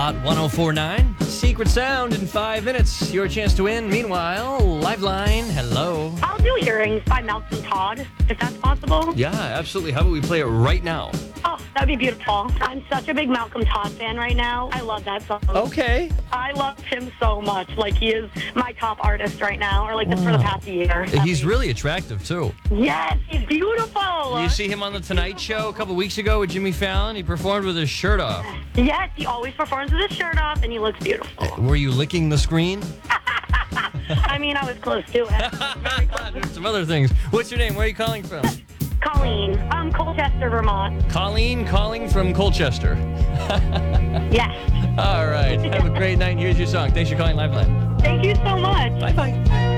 Hot 1049. Secret sound in 5 minutes. Your chance to win. Meanwhile, Liveline, hello. I'll do Earrings by Malcolm Todd, if that's possible. Yeah, absolutely. How about we play it right now? Oh, that'd be beautiful. I'm such a big Malcolm Todd fan right now. I love that song. Okay. I love him so much. Like, he is my top artist right now, or like this for the past year. He's really attractive, too. Yes, he's beautiful. You see him on The Tonight Show a couple weeks ago with Jimmy Fallon? He performed with his shirt off. Yes, he always performs with his shirt off, and he looks beautiful. Were you licking the screen? I mean, I was close to it. There's some other things. What's your name? Where are you calling from? Colleen, Colchester, Vermont. Colleen calling from Colchester. Yes. All right. Have a great night. Here's your song. Thanks for calling Liveline. Thank you so much. Bye-bye.